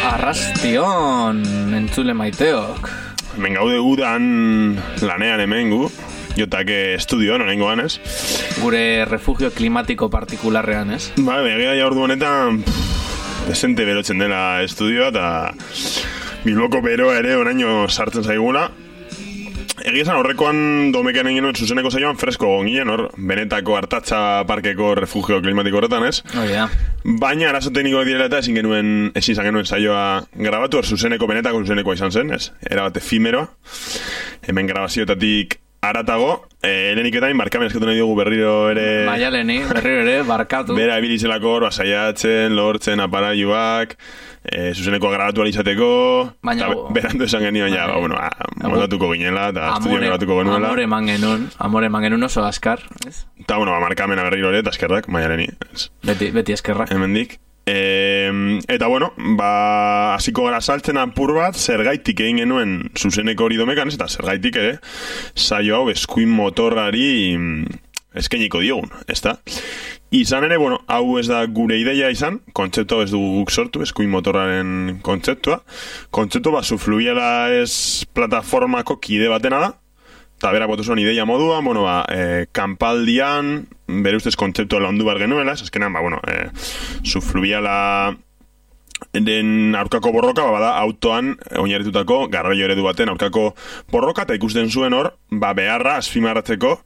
Arrastion, entzule maiteok. Hemen gaude udan lanean hemen gu, jotake estudioan, orengoan, ez? Gure refugio klimatiko partikularrean, ez? Ba, begia ja ordu honetan desente berotzen dela estudioa, eta Bilboko beroa ere oraino sartzen zaigula. Egia esan horrekoan domekean egin nuen zuzeneko saioan fresko gongien, hor, benetako Artatza parkeko refugio klimatiko horretan, ez? Oh, yeah. Baina arazo teknikoak direla eta ezin izan genuen saioa grabatu, hor benetako zuzenekoa izan zen, ez? Erabat efimeroa. Hemen grabazioetatik aratago, lehenik eta barkamen eskatu nahi dugu berriro ere... Maialeni, berriro ere, barkatu. Bera ebilizelako hor, basaiatzen, lortzen, aparaiuak, zuzenekoa grabatu alizateko, eta berandu esan genioan ja, montatuko ginela, eta estudio grabatuko genuela. Amore eman genuen oso askar, ez? Eta, markamena berriro ere, eta eskerrak, Maialeni. Beti eskerrak. Hemendik. Eta hasiko gara saltzen apur bat zergaitik egin genuen zuzeneko hori domekan, eta zergaitik ere saio hau eskuin motorrari eskainiko diogun, ezta? Izan ere, hau ez da gure ideia izan, kontzeptu ez dugu guk sortu, eskuin motorraren kontzeptua. Kontzeptu Zufluviala ez plataformako kide batena da, eta bera botu zuen ideia moduan, kanpaldian, bere ustez kontzeptua laundu bar genuela, esazkenan, Zufluviala den aurkako borroka, bada autoan oinarritutako garraio eredu baten aurkako borroka, eta ikusten zuen hor, beharra azpimarratzeko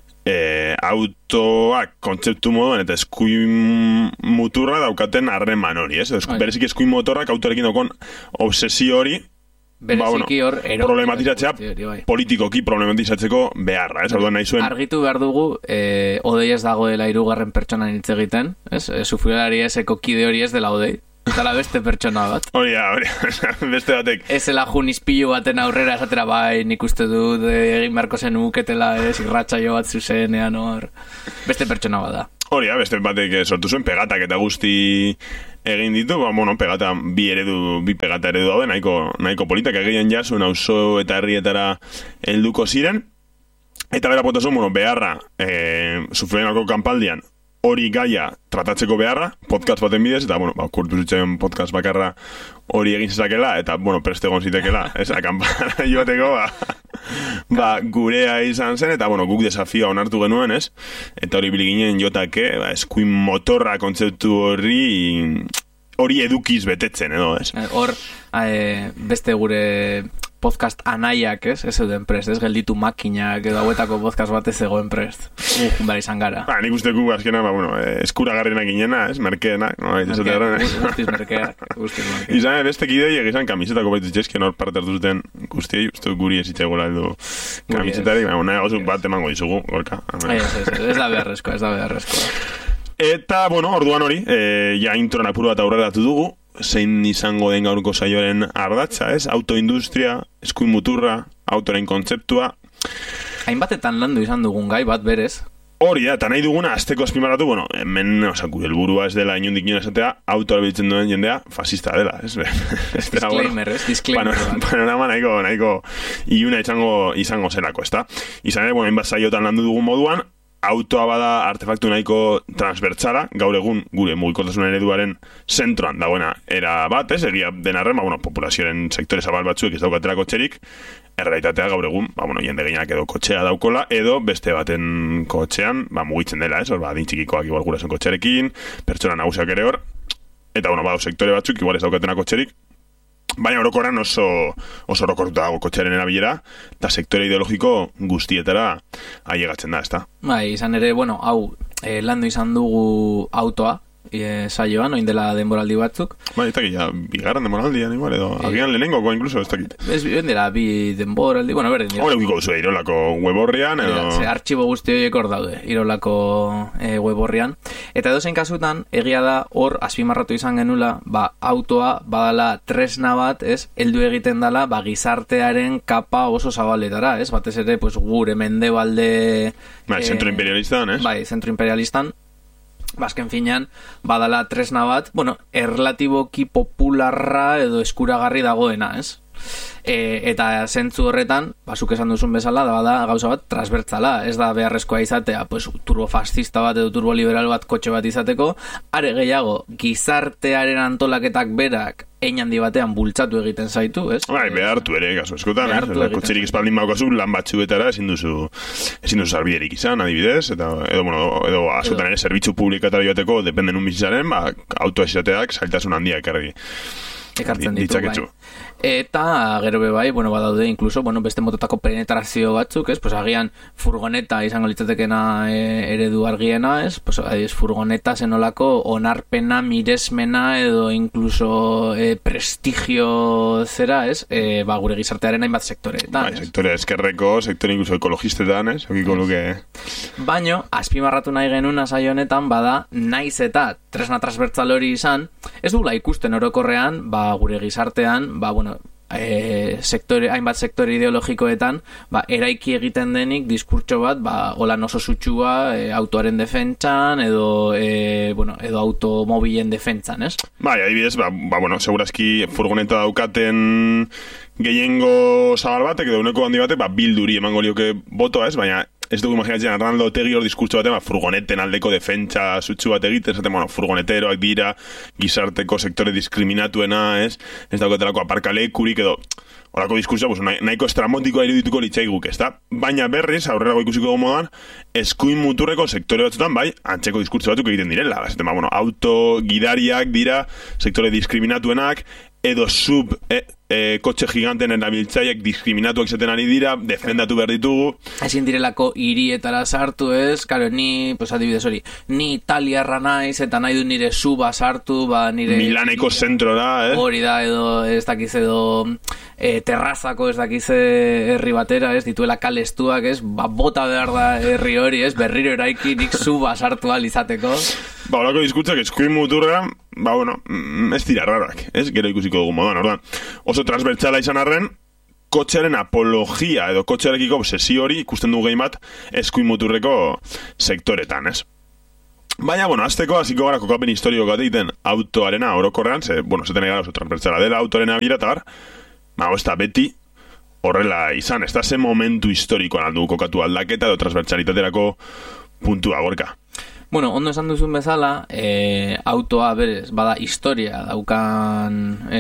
autoak kontzeptu moduan eta eskuin muturra daukaten harreman hori, ez? Berezik eskuin motorrak autorekin daukon obsesio hori bereziki hor problematizatzea politikoki problematizatzeko beharra, ez? Orduan nahi zuen argitu behar dugu Odei ez dagoela 3. pertsonan hitz egiten, ez? Zufluvialari eseko kide hori ez dela Odei, eta beste pertsona bat. Hori, beste batek. Ezela junizpilu baten aurrera esatera nik uste dut egin beharko zen uketela, irratsaio bat zuzenean hor. Beste pertsona bat da. Hori, beste batek sortu zuen pegatak eta guzti egin ditu, pegata bi pegata eredu daude, nahiko politak egin jasun auzo eta herrietara helduko ziren, eta bera potazun, beharra Zufluvialako kanpaldian hori gaia tratatzeko beharra, podcast baten bidez, eta, kurtu zitzen podcast bakarra hori egin zezakela, eta, preste egon zitekela, kanpara joateko, gurea izan zen, eta, guk desafioa onartu genuen, ez? Eta hori biliginen jotake, eskuin motorra kontzeptu hori edukiz betetzen, edo, ez? Hor, beste gure podcast anaiak, ez zeuden prest, ez gelditu makinak edo hauetako podcast bat ez egoen prest. Bari izan gara. Nik uste gu azkena, eskuragarrienak inena, ez, merkeenak, guztiz merkeak. Izan, beste kidei egizan kamisetako baitu txezken hor parte hartu zuten guztiei, uste guri ez itxegola edo kamisetarik, nahi gozuk bat emango dizugu, gorka. Ez da beharrezkoa. Eta, orduan hori, ja introan apuru bat aurreratu dugu, zein izango den gaurko saioaren ardatza, ez? Autoindustria, eskuin muturra, autoren kontzeptua. Hainbatetan landu izan dugun gai bat berez. Hori da, eta nahi duguna, azteko azpimarratu, hemen, helburua ez dela inondik nion esatea, autora biltzen duen jendea, fascista dela, ez? Disclaimer, ez? Disclaimer. Panorama nahiko iluna izango zelako, ez da? Izan ere, hainbat saiotan landu dugun moduan, autoa bada artefaktu nahiko transbertsala, gaur egun gure mugikortasun ereduaren zentroan dagoena era bat, ez? Egia den arren, populazioaren sektore zabal batzuek ez daukatela kotxerik, errealitatea gaur egun, jende gehienak edo kotxea daukola, edo beste baten kotxean, mugitzen dela, ez? Adin txikikoak igual gurasoen kotxerekin, pertsona nagusiak ere hor, eta, sektore batzuk igual ez daukatena kotxerik, baina orokorran oso orokortuta dago kotxearen erabilera, eta sektore ideologiko guztietara ailegatzen da, ezta? Izan ere, hau, landu izan dugu autoa, saioan, oin dela denboraldi batzuk. Ez dakit, bigarren denboraldian igual, edo agian lehenengoko incluso, ez dakit. Ez dela, bi denboraldi, berdin dira. Hore ukiko duzu, Irolako weborrian, edo... Artxibo guzti horiek hor daude, Irolako weborrian. Eta edozein kasutan, egia da, hor, azpimarratu izan genula, autoa, badala tresna bat, ez, heldu egiten dala, gizartearen kapa oso zabaletara, ez, batez ere, gure mendebalde... Zentro imperialistan, ez? Zentro imperialistan. Bazken finean, badala tresna bat, erlatiboki popularra edo eskuragarri dagoena, ez? Eta zentzu horretan, zuk esan duzun bezala, da gauza bat transbertzala, ez da beharrezkoa izatea, pues, turbofascista bat edo turboliberal bat kotxe bat izateko, are gehiago, gizartearen antolaketak berak hein handi batean bultzatu egiten zaitu, ez? Bai, behartu ere, kasu eskotan, kotxerik espaldin baukazu, lan batzuetara ezin duzu sarbiderik izan, adibidez, edo askotan ere zerbitzu publikatara joateko, dependen un bizitzaren, autoa izateak zailtasun handia ekartzen ditu, bai. Eta gero bai, badaude incluso, beste motetako penetrazio batzuk, ez? Pues agian furgoneta izango litzatekena eredu argiena, ez? Pues furgoneta zenolako onarpena, miresmena edo incluso prestigio zera, ez? Gure gizartearen hainbat sektoreetan, bai, sektore eskerreko, sektore incluso ekologistetan, ez? Baino, azpimarratu nahi genuen saio honetan bada, naiz eta tresna transbertzal hori izan, ez dugula ikusten orokorrean, gure gizartean, hainbat sektore ideologikoetan, eraiki egiten denik diskurtso bat, holan oso sutsua autoaren defentsan edo automobilen defentsan, ez? Bai, adibidez, segurazki furgoneta daukaten gehiengo zabal batek edo uneko handi batek, bilduri emango lioke botoa, ez? Baina ez dugu imaginatzen Arnaldo Otegi hor diskurtso batean, furgoneten aldeko defentsa sutsu bat egiten, esaten, furgoneteroak dira, gizarteko sektore diskriminatuena, ez daukatelako aparkalekurik edo, horako diskurtsoa, nahiko estramotikoa irudituko litzaiguk, ez da? Baina berriz, aurrerago ikusiko modan, eskuin muturreko sektore batzutan, bai, antzeko diskurtso batzuk egiten direla, esaten, auto gidariak dira, sektore diskriminatuenak, edo kotxe giganten erabiltzaileak diskriminatuak izaten ari dira, defendatu behar ditugu. Ezin direlako hirietara sartu, ez? Karo, adibidez hori, ni italiarra naiz eta nahi du nire suba sartu, nire... Milaneko zentrora, Hori da, edo ez dakiz edo terrazako ez dakiz herri batera, ez? Dituela kalestuak, ez? Bota behar da herri hori, ez? Berriro eraiki nik suba sartu alizateko. Horako diskurtzak eskuin muturra, ez dira rarak, ez? Gero ikusiko dugu modan, ordan. Oso transbertsala izan arren, kotxearen apologia edo kotxearekiko obsesio hori ikusten dugu gehi bat eskuin muturreko sektoretan, ez? Baina, azteko hasiko gara kokapen historiko bat egiten autoarena orokorrean, zeten egara oso transbertsala dela autoarena bira, eta ez da beti horrela izan, ez da ze momentu historikoan aldu kokatu aldaketa edo transbertsalitaterako puntua gorka. Ondo esan duzun bezala, autoa berez, bada historia daukan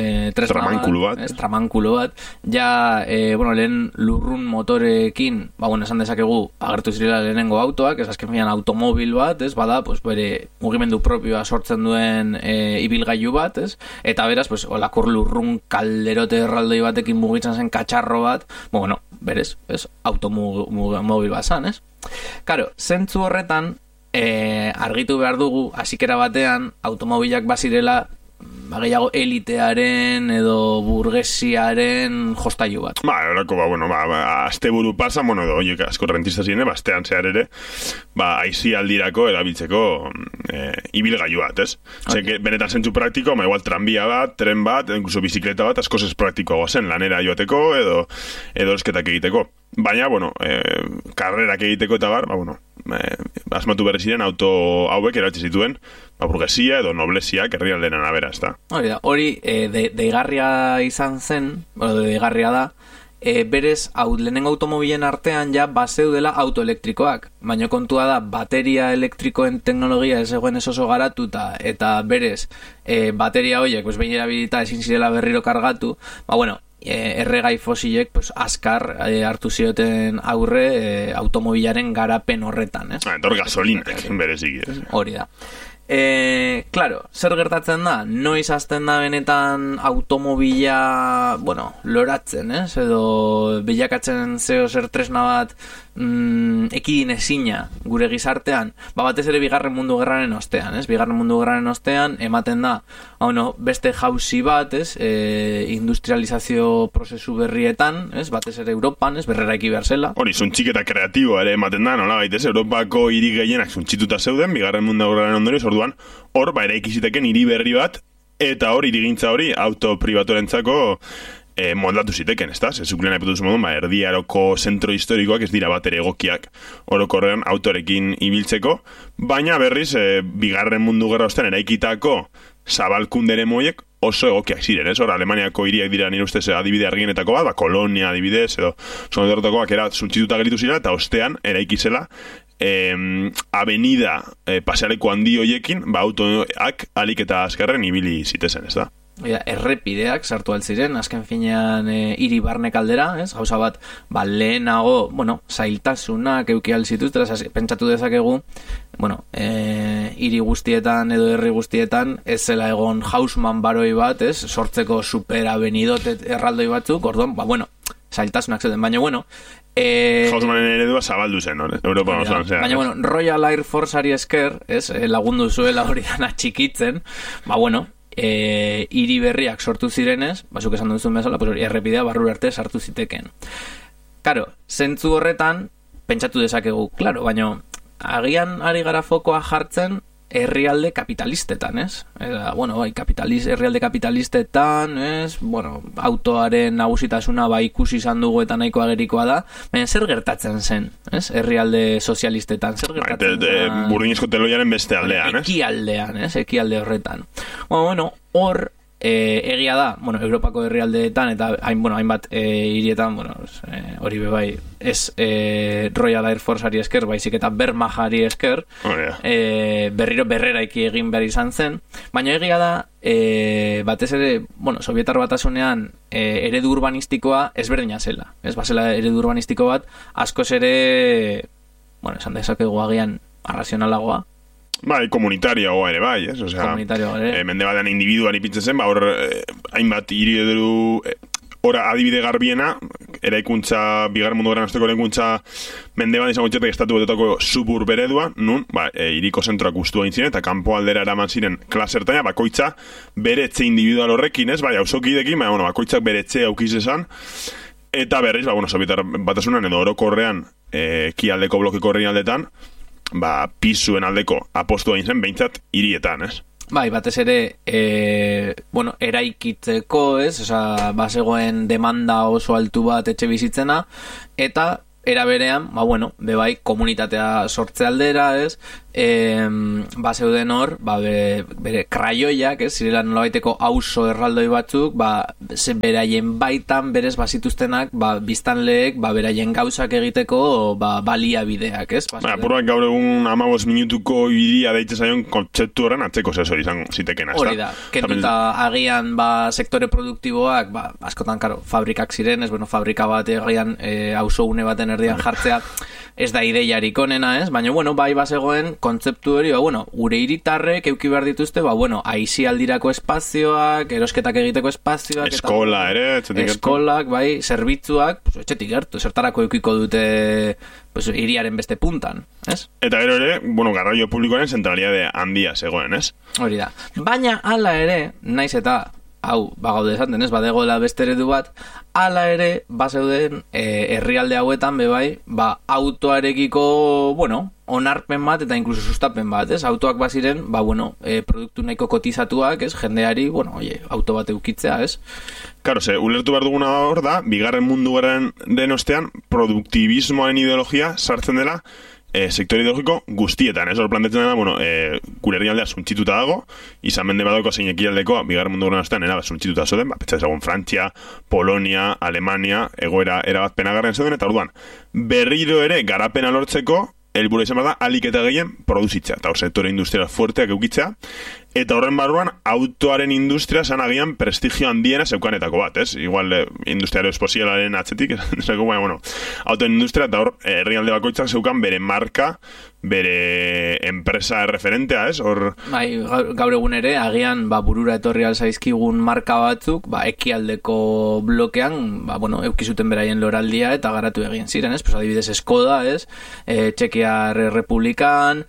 tramankulu bat, ja, lehen lurrun motorekin, esan dezakegu, agertu zirela lehenengo autoak, ez azken finan automobil bat, ez, bada, bere mugimendu propioa sortzen duen ibilgailu bat, ez, eta beraz, olakor lurrun kalderote erraldoi batekin mugitzen zen katxarro bat, berez, ez, automobil bat zan, ez. Karo, zentzu horretan, argitu behar dugu, hasikera batean, automobilak bazirela, gehiago elitearen edo burgesiaren jostailu bat. Horako, azte buru pasa, edo, oiek asko rentista ziren, astean zehar ere, aizi aldirako erabiltzeko ibilgailu bat, ez? Benetan zentzu praktiko, igual tranbia bat, tren bat, incluso bizikleta bat, asko ez praktikoa zen, lanera joateko edo esketak egiteko. Baina, karrerak egiteko eta asmatu berri ziren auto hauek eratxe zituen, burgesia edo noblesia herrialdean arabera, ez da. Hori, deigarria izan zen, deigarria da, berez, lehenengo automobilen artean ja bazeudela autoelektrikoak, baina kontua da, bateria elektrikoen teknologia ez egoen ez oso garatuta, eta berez, bateria horiek, behin erabilita ezin zirela berriro kargatu, erregai fosilek azkar hartu zioten aurre automobilaren garapen horretan, ez? Entor gasolinak berezik, ez? Hori da. Claro, zer gertatzen da? Noiz hasten da benetan automobila, loratzen, ez? Edo bilakatzen zeo zer tresna bat ekidin ezina gure gizartean, batez ere bigarren mundu gerraren ostean, ez? Bigarren mundu gerraren ostean ematen da, beste jauzi bat, ez? Industrializazio prozesu berrietan, ez? Batez ere Europan, ez? Berreraiki behar zela. Hori, zuntxiketa kreatiboa ere ematen da, nola gaitez, Europako hiri gehienak zuntxituta zeuden, bigarren mundu gerraren ondorioz, orduan, hor, eraikiziteken hiri berri bat, eta hor, hirigintza hori, auto pribatorentzako moldatu ziteken, ez da? Zezuklen haipetuz modun, erdiaroko zentro historikoak ez dira bat ere egokiak orokorrean autorekin ibiltzeko, baina berriz, bigarren mundu gerra ostean eraikitako zabalkundere moiek oso egokiak ziren, ez? Hor, Alemaniako hiriak dira nire ustez adibide argienetako bat, Kolonia adibidez, edo zonederotakoak era suntzituta geritu zira, eta ostean, eraikizela, avenida pasealeko handi hoiekin, autoak alik eta azkarren ibili zitezen, ez da? Errepideak sartu altziren, azken finean hiri barnek aldera, ez? Gauza bat, lehenago, zailtasunak euki alzituz, pentsatu dezakegu, hiri guztietan edo herri guztietan, ez zela egon Haussmann baroi bat, ez? Sortzeko superabenidot erraldoi batzuk, orduan, zailtasunak zeuden, baina, Haussmannen eredua zabaldu zen, Europa osoan. Baina, Royal Air Forceari esker, ez? Lagundu zuela hori dana txikitzen, hiri berriak sortu zirenez, zuk esan duzun bezala, errepidea barrura arte sartu ziteken. Karo, zentzu horretan, pentsatu dezakegu, klaro, baina agian ari gara fokoa jartzen herrialde kapitalistetan, ez? Herrialde kapitalistetan, ez? Autoaren nagusitasuna ikusi izan dugu eta nahiko agerikoa da, baina zer gertatzen zen, ez? Herrialde sozialistetan, zer gertatzen zen? Burdinezko teloiaren beste aldean, ez? Ekialdean, ez? Ekialde horretan. Hor, egia da, Europako herrialdeetan eta hainbat hirietan, hori bebai, ez Royal Air Forceari esker, baizik eta Wehrmachtari esker, berriro berreraiki egin behar izan zen, baina egia da, batez ere, Sovietar Batasunean eredu urbanistikoa ezberdina zela, ez bazela eredu urbanistiko bat, askoz ere, esan dezakegu agian arrazionalagoa, komunitariagoa ere bai, ez? Komunitariagoa ere. Mende batean individuan ipintzen zen, hor hainbat hiri edo ora adibide garbiena, eraikuntza, bigarren mundu gerran azteko eraikuntza mende bat izango itxetek estatu betetako suburb eredua, nun, hiriko zentroak guztu hain ziren, eta kanpo aldera eraman ziren klasertaina, bakoitza bere etxe individual horrekin, ez? Hausokidekin, bakoitzak bere etxe aukiz esan, eta berriz, Sovietar Batasunan edo orokorrean, kialdeko blokeko horrein aldetan, pisuen aldeko apostu egin zen, behintzat hirietan, ez? Batez ere, eraikitzeko, ez? Bazegoen demanda oso altu bat etxe bizitzena, eta era berean, bebai, komunitatea sortze aldera, ez? Zeuden hor, bere kraioiak, ez? Zirela nolabaiteko auzo erraldoi batzuk, beraien baitan, berez bazituztenak, biztanleek, beraien gauzak egiteko, baliabideak, ez? Apuruak gaur egun 15 minutuko idia deitze zaion kontzeptu horren atzeko zesor izango zitekena, ez da? Hori da, kenduta agian, sektore produktiboak, askotan, karo, fabrikak ziren, ez? Fabrika bat agian, auzo une baten erdian jartzea, ez da ideiarik onena, ez? Baina, bai bazegoen kontzeptu hori, gure hiritarrek euki behar dituzte, aisialdirako espazioak, erosketak egiteko espazioak, eskola ere, etxetik gertu. Eskolak, etxetik etxetik gertu, zertarako eukiko dute hiriaren beste puntan, ez? Eta gero ere, garraio publikoaren zentralidade handia zegoen, ez? Hori da. Baina, hala ere, naiz eta hau, gaude esaten, ez, badegoela beste eredu bat, hala ere, zeuden herrialde hauetan, bebai, autoarekiko, onarpen bat, eta inkluso sustapen bat, ez, autoak baziren, produktu nahiko kotizatuak, ez, jendeari, auto bat eukitzea, ez? Karo, ulertu behar duguna hor da, bigarren mundu gerren den ostean, produktibismoaren ideologia sartzen dela, sektore ideologiko guztietan, ez? Hor plantetzen dena, gure herrialdea suntzituta dago, izan mende badauko zein ekialdeko, bigarren mundu gerren ostean, suntzituta zoden, petsa ezagun Frantzia, Polonia, Alemania, egoera erabat penagarren zeuden, eta orduan, berriro ere garapena lortzeko, helburua izan da, alik eta gehien produzitzea, eta hor sektore industrial fuerteak eukitzea, eta horren barruan, autoaren industria zan agian prestigio handiena zeukanetako bat, ez? Igual, industriario esposialaren atzetik, autoen industria, eta hor, herrialde bakoitzak zeukan bere marka, bere enpresa referentea, ez? Gaur egun ere, agian, burura etorri alzaizkigun marka batzuk, ekialdeko blokean, eukizuten beraien loraldia, eta garatu egin ziren, ez? Adibidez, Skoda, ez? Txekiar Republikan,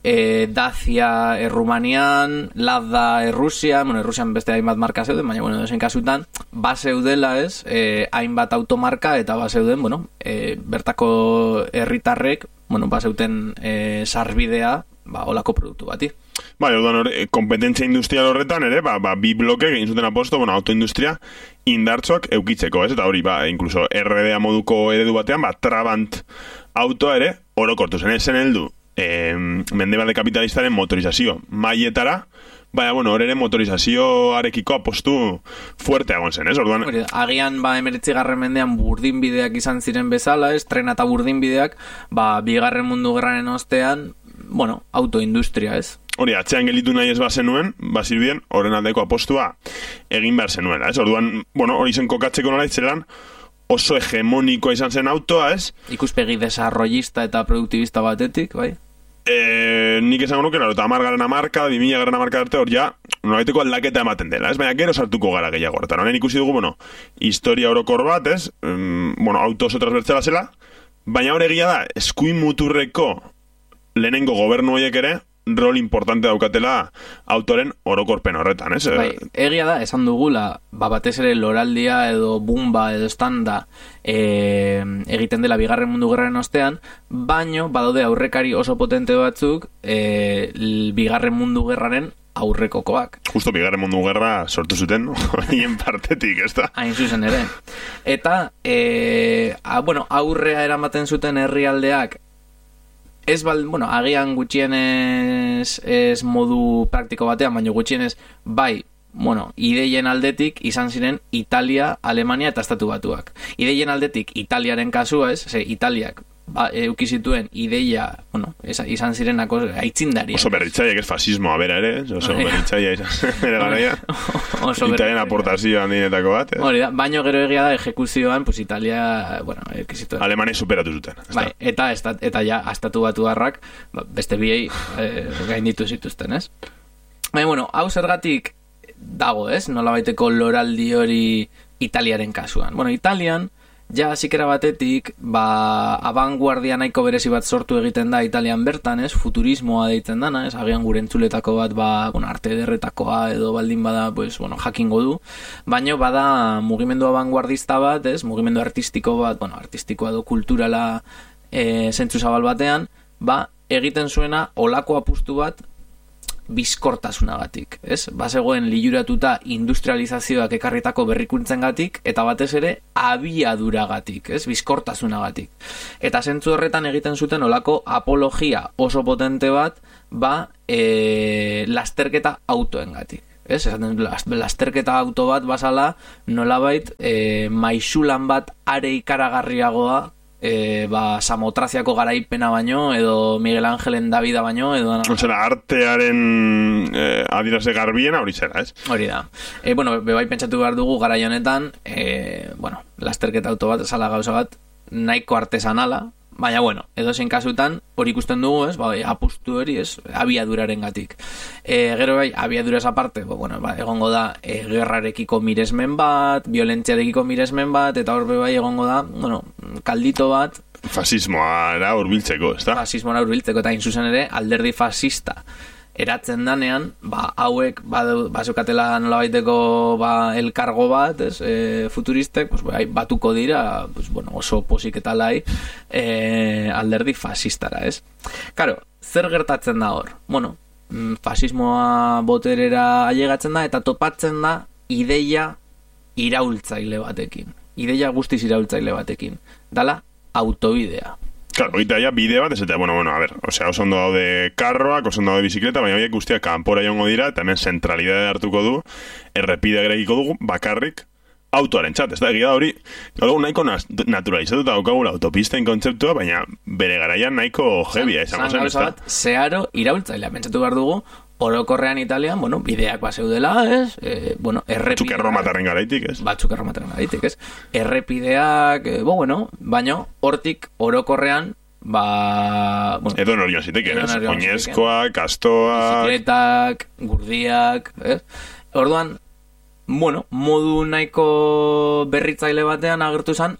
Dacia Rumanian, Lada Rusia, Rusian beste hainbat marka zeuden, baina, dezen kasutan, zeudela, ez, hainbat automarka, eta zeuden, bertako herritarrek, zeuten sarbidea, olako produktu bati. Orduan, kompetentzia industrial horretan ere, bi bloke egin zuten aposto, autoindustria indartzoak eukitzeko, ez? Eta hori, incluso RDA moduko eredu batean, Trabant autoa ere, orokortu zen heldu, mendebalde kapitalistaren motorizazio mailetara, Baina, bueno, horren motorizazioarekiko apostu fuerte egon zen, ez? Orduan... Agian, 19. mendean burdinbideak izan ziren bezala, ez? Trena eta burdinbideak, bigarren mundu gerraren ostean, bueno, autoindustria, ez? Hori, atzean gelitu nahi ez bazenuen, bazirbien, horren aldeko apostua egin behar zenuela, ez? Orduan, bueno, hori zen kokatzeko nola itzelan, oso hegemonikoa izan zen autoa, ez? Ikuspegi desarrollista eta produktibista batetik, bai? Nik esango nuke, eta 10. hamarka, 2000. hamarka arte hor ja, nolabaiteko aldaketa ematen dela, ez? Baina gero sartuko gara gehiago hortan. Honen ikusi dugu, bueno, historia orokor bat, ez? Bueno, auto oso transbertzela zela, baina hori egia da, eskuin muturreko lehenengo gobernu horiek ere, rol importante daukatela autoren orokorpen horretan, ez? Bai, egia da, esan dugula, batez ere loraldia edo bumba edo standa egiten dela bigarren mundu gerraren ostean, baino badaude aurrekari oso potente batzuk bigarren mundu gerraren aurrekokoak. Justo bigarren mundu gerra sortu zuten, horien partetik, ez da? Hain zuzen ere. Eta, bueno, aurrea eramaten zuten herrialdeak ez bueno, agian gutxienez ez modu praktiko batean, baina gutxienez bai, bueno, ideien aldetik izan ziren Italia, Alemania eta Estatu Batuak. Ideien aldetik Italiaren kasua, ez? Italiak euki zituen ideia, bueno, izan zirenako aitzindaria. Oso berritzaileak ez fasismoa bera ere, oso berritzaileak izan ere garaia. Italian aportazio handinetako bat. Hori da, baino gero egia da ejekuzioan, pues Italia, bueno, euki zituen. Alemania superatu zuten. Bai, eta ja, Estatu Batuarrak beste biei gainditu zituzten, ez? Baina, bueno, hau zergatik dago, ez? Nolabaiteko loraldi hori Italiaren kasuan. Bueno, Italian ja zikera batetik, abanguardia nahiko berezi bat sortu egiten da Italian bertan, ez? Futurismoa deitzen dana, ez? Agian gure entzuletako bat, bueno, arte ederretakoa edo baldin bada, pues, bueno, jakingo du. Baina bada mugimendu abanguardista bat, ez? Mugimendu artistiko bat, bueno, artistikoa edo kulturala zentzu zabal batean, egiten zuena olako apustu bat bizkortasunagatik, ez? Bazegoen liluratuta industrializazioak ekarritako berrikuntzengatik eta batez ere abiaduragatik, ez? Bizkortasunagatik. Eta zentzu horretan egiten zuten olako apologia oso potente bat, lasterketa autoengatik. Ez? Lasterketa auto bat basala nolabait maisulan bat are ikaragarriagoa Samotraziako garaipena baino edo Miguel Ángelen Davida baino edo artearen adierazle garbiena hori zera, ez? Hori da. Bueno, bebai pentsatu behar dugu garai honetan, bueno, lasterketa auto bat, esala gauza bat, nahiko artesanala, baina, bueno, edozein kasutan hori ikusten dugu, ez? Apustu hori, ez? Abiaduraren gatik. Gero bai, abiadura esa parte, bueno, egongo da gerrarekiko miresmen bat, violentziarekiko miresmen bat, eta hor bai egongo da, bueno, kaldito bat. Fasismoara hurbiltzeko, ez da? Fasismoara hurbiltzeko, eta inzuzen ere, alderdi fascista eratzen danean, hauek bazukatela nolabaiteko elkargo bat, ez, futuristek, pues, batuko dira, pues, bueno, oso posik eta lai alderdi fascistara, ez? Karo, zer gertatzen da hor? Bueno, fasismoa boterera ailegatzen da eta topatzen da ideia iraultzaile batekin. Ideia guztiz iraultzaile batekin. Dala autobidea. Claro, oita ya bide bat, ez eta, bueno, a ver, osea, oso ondo daude karroak, oso ondo daude bizikleta, baina horiek guztiak kanpora jongo dira, eta hemen zentralidade hartuko du, errepide gerekiko dugu, bakarrik, autoaren txat, ez da, egia da hori, gaur nahiko naturalizatuta daukagula autopisten kontzeptua, baina bere garaian nahiko jebia izango zen, ez da? Zeharo iraultzailea, pentsatu behar dugu, orokorrean Italian, bueno, bideak baseudela, ez? Bueno, errepideak... Batzuk erromataren garaitik, ez? Batzuk erromataren garaitik, ez? Errepideak, bueno, baina hortik orokorrean, bueno... Edo norion ziteken, ez? Oinezkoak, kastoak... Bizikletak, gurdiak, ez? Orduan, bueno, modu nahiko berritzaile batean agertu zen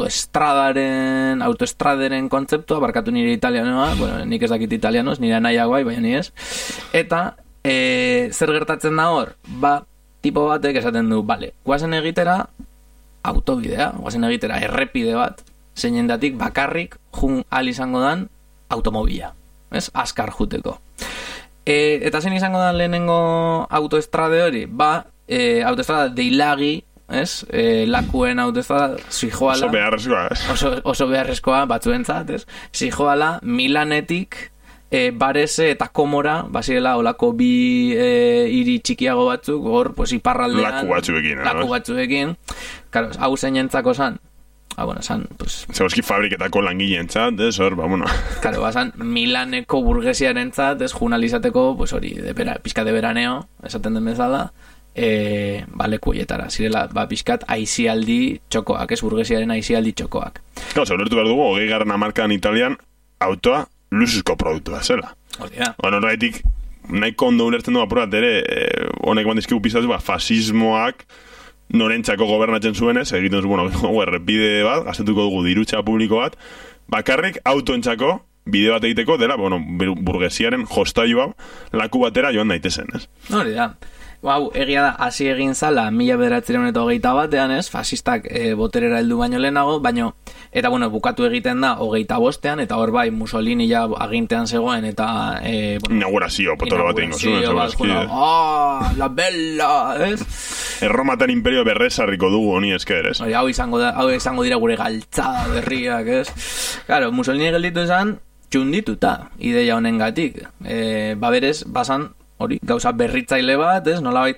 autoestraderen kontzeptua, barkatu nire italianoa, bueno, nik ez dakit italianoz, nire nahiago baina ni ez. Eta, zer gertatzen da hor? Tipo batek esaten du, bale, guazen egitera autobidea, guazen egitera errepide bat, zeinendatik bakarrik jun al izango dan automobila, ez? Azkar juteko. Eta zein izango dan lehenengo autoestrade hori? Autoestrada deilagi, ez? Lakuen autoestrada zijoala... Oso beharrezkoa, ez? Oso beharrezkoa batzuentzat, ez? Zijoala Milanetik Barese eta Komora, basirela olako bi hiri txikiago batzuk, hor, pues, iparraldean... Laku batzuekin. Claro, hau zeinentzako zan. Bueno, san, pues... Zeuski fabriketako langileentzat, hor, bueno... Claro, basan, Milaneko burgesiarentzat, jurnalizateko, pues hori, pizka de veraneo, esaten den bezala, lekuietara, zirela, pizkat aizialdi txokoak, burgesiaren aizialdi txokoak. Claro, zaulertu behar dugu, 20. hamarkadan Italian, autoa luxuzko produktua zela. Horria. Horregatik, nahiko ondo ulertzen du apurat ere, honek bandizkigu pizatu, fasismoak, norentzako gobernatzen zuenez, egiten zu, errepide bat, gazetuko dugu dirutza publiko bat, bakarrik autoentzako bide bat egiteko dela, burgesiaren jostailu hau laku batera joan daitezen, ez? Hori da. Hau, egia da, hasi egin zala 1921 fasistak boterera heldu baino lehenago, eta bukatu egiten da 25ean, eta hor bai Mussolini ja agintean zegoen, eta... inaugurazio, potolo bat egingo zuen. La bella, ez? Erromatan imperio berrezarriko dugu honi esker, ez? Hau izango dira gure galtzada berriak, ez? Claro, Mussolini gelditu esan, txundituta, ideia honengatik. Berez, basan, hori, gauza berritzaile bat, ez, nolabait,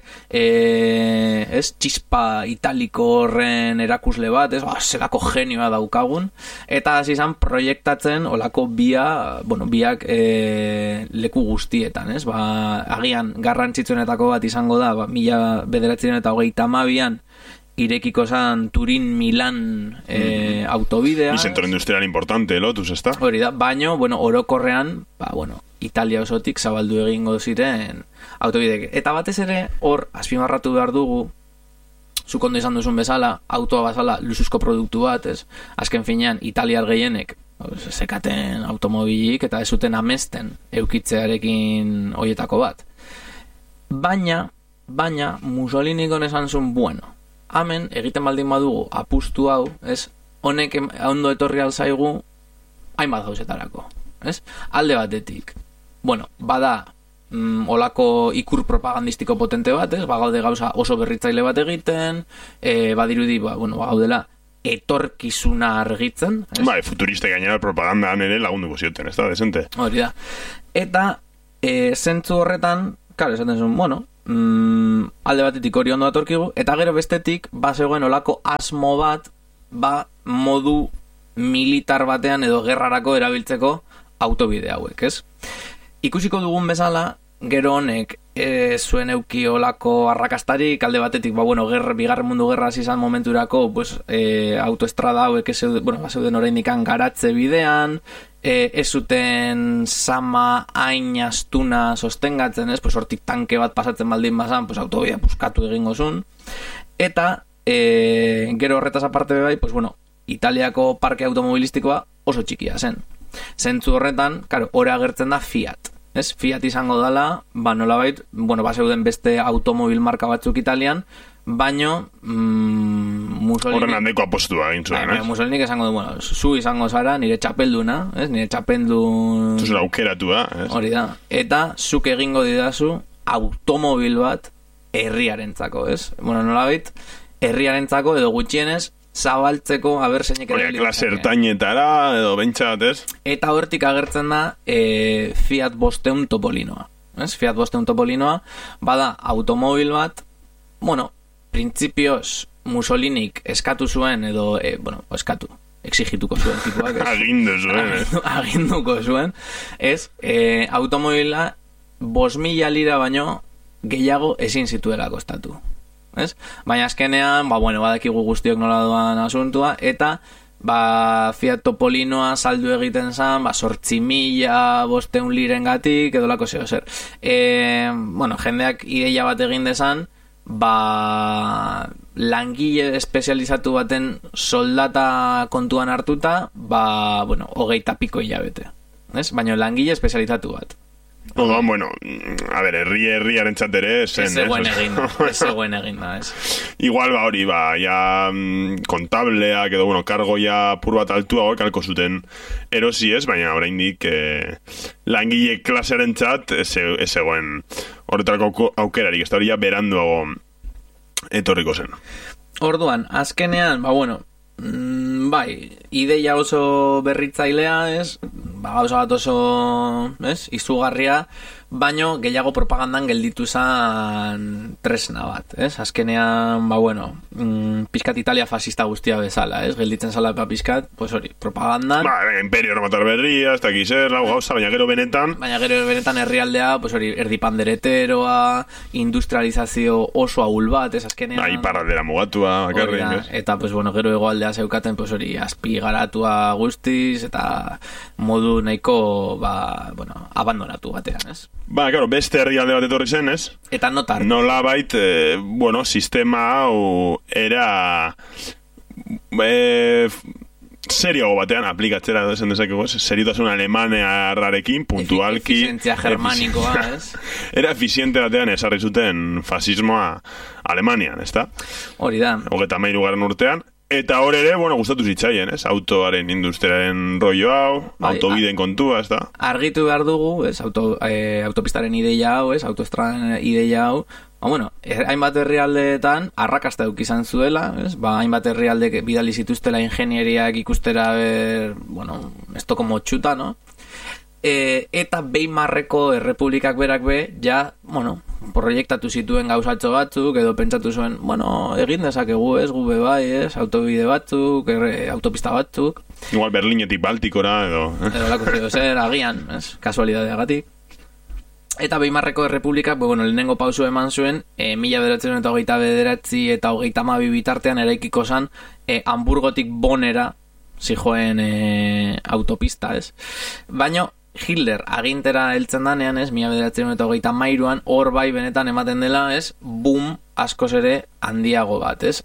txispa italiko horren erakusle bat, ez, zelako genioa daukagun, eta hasi izan proiektatzen olako biak leku guztietan, ez, agian garrantzitsuenetako bat izango da, 1932an irekiko zan Turin-Milan autobidea. Bizentro industrial importante, lotuz, ezta? Hori da, baino, orokorrean, Italia osotik zabaldu egingo ziren autobidek. Eta batez ere, hor, azpimarratu behar dugu, zuk ondo izan duzun bezala, autoa bazala luxuzko produktu bat, ez? Azken finean, italiar gehienek zekaten automobilik eta ez zuten amesten eukitzearekin hoietako bat. Baina, Mussolini esan zuen, hemen egiten baldin badugu apustu hau, ez? Honek ondo etorri alzaigu hainbat gauzetarako, ez? Alde batetik. Bada olako ikur propagandistiko potente bat, ez? Gaude gauza oso berritzaile bat egiten, badirudi, gaudela etorkizuna argitzen. Futuriste gainera propagandan ere lagunduko zioten, ez da, desente. Hori da. Eta, zentzu horretan, karo, esaten zuen, alde batetik hori ondo atorkigu, eta gero bestetik, zegoen olako asmo bat, modu militar batean edo gerrarako erabiltzeko autobide hauek, ez? Ikusiko dugun bezala, gero honek zuen euki olako arrakastarik, alde batetik, bigarren mundu gerra hasi izan momenturako, autoestrada hauek zeuden oraindik garatze bidean, ez zuten sama hain astuna sostengatzen, ez? Hortik tanke bat pasatzen baldin bazan, autobidea puskatu egingo zuen, eta gero horretaz aparte bai, Italiako parke automobilistikoa oso txikia zen. Zentzu horretan, hori agertzen da Fiat. Ez? Fiat izango dela, nolabait, zeuden beste automobil marka batzuk Italian, baino Mussolini... Horren handeko apostua egin zuen, ez? Mussolini esango du, zu izango zara, nire txapelduna, ez? Nire txapeldun... Zuzera aukeratua, ez? Hori da. Eta zuk egingo didazu automobil bat herriarentzako, ez? Nolabait, herriarentzako edo gutxienez zabaltzeko zeinek ere klase ertainetara edo bentsat, ez? Eta hortik agertzen da Fiat 500 Topolinoa, ez? Fiat 500 Topolinoa bada automobil bat, printzipioz Mussolinik eskatu zuen edo, exigituko zuen tipuak, aginduko zuen, ez? Automobila 5.000 lira baino gehiago ezin zituela kostatu. Ez? Baina azkenean, badakigu guztiok nola doan asuntua, eta Fiat Topolinoa saldu egiten zan, 8.500 lirengatik, edo lako zeo zer. Jendeak ideia bat egin dezan, langile espezializatu baten soldata kontuan hartuta, 20 piko hilabete. Baina langile espezializatu bat. Herriaren txatere zen, ez zegoen egin da, ez? Igual, kontableak edo, kargoia pur bat altua kalko zuten erosi ez, baina oraindik langile klasearen txat ez zegoen horretarako aukerarik, ez da hori ja beranduago etorriko zen. Orduan, azkenean, ideia oso berritzailea, ez? gauza bat oso, ez, izugarria, baino gehiago propagandan gelditu zan tresna bat, ez? Azkenean, pizkat Italia fascista guztia bezala, ez? Gelditzen zala pizkat, pues hori, propagandan. Imperio Romatar berria, ez dakiz gauza, baina gero benetan herrialdea, pues hori, erdipandereteroa, industrializazio oso ahul bat, ez? Azkenean. Iparraldera mugatua, bakarrik, ez? Eta, pues gero hegoaldea zeukaten, pues hori, azpi garatua guztiz, eta modu nahiko, abandonatu batean, ez? Claro, beste herrialde bat etorri zen, ez? Eta notar. Nola bait, sistema hau era serioago batean aplikatzera esan dezakegu, seriotasun alemaniarrarekin, puntualki. Efizientzia germanikoa, ez? Era efiziente batean esarri zuten fasismoa Alemanian, ez da? Hori da. 33. urtean. Eta hor ere, gustatu zitzaien, ez? Autoaren industriaren rollo hau, autobideen kontua, ez da? Argitu behar dugu, ez? Autopistaren ideia hau, ez? Autoestradan ideia hau. Hainbat herrialdeetan arrakasta eduki izan zuela, ez? Hainbat herrialde bidali zituztela ingenieriak ikustera, esto como txuta, no? Eta Weimarreko errepublikak berak proiektatu zituen gauzatxo batzuk, edo pentsatu zuen, egin dezakegu, ez, gube bai, ez, autobide batzuk, autopista batzuk. Igual Berlinetik Baltikora, edo... Edo lako zer, agian, ez, kasualidadeagatik. Eta Weimarreko errepublikak, lehenengo pausu eman zuen, 1929 eta 1932 bitartean eraikiko zan, Hamburgotik Bonera zijoen autopista, ez. Baina, Hitler agintera heltzen danean, ez, 1933an, hor bai benetan ematen dela, ez, boom askoz ere handiago bat, ez,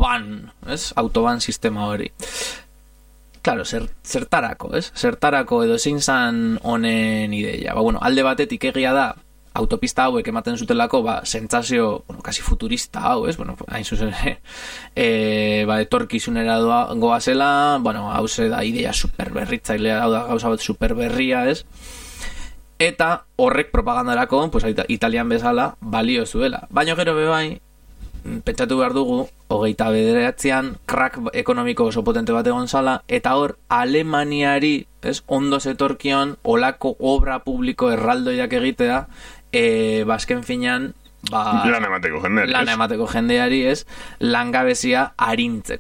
autoban sistema hori. Claro, zertarako, ez? Zertarako edo zein zan honen ideia. Alde batetik egia da, autopista hauek ematen zutelako, sentsazio, kasi futurista hau, ez? Hain zuzen, etorkizunera goazela, hau ze da idea superberritzailea, hau da gauza bat superberria, ez? Eta horrek propagandarako, Italian bezala, balio zuela. Baina gero bebai, pentsatu behar dugu, 29an, krak ekonomiko oso potente bat egon zala, eta hor, Alemaniari, ez, ondo zetorkion, olako obra publiko erraldoiak egitea, azken finean, lana emateko jendeari, jendeari, ez, langabezia